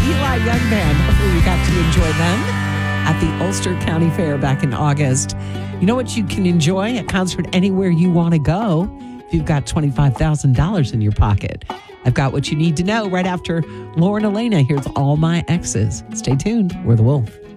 Eli Young Band. Hopefully you got to enjoy them at the Ulster County Fair back in August. You know what you can enjoy? A concert anywhere you want to go if you've got $25,000 in your pocket. I've got what you need to know right after Lauren Elena. Here's All My Exes. Stay tuned. We're The Wolf.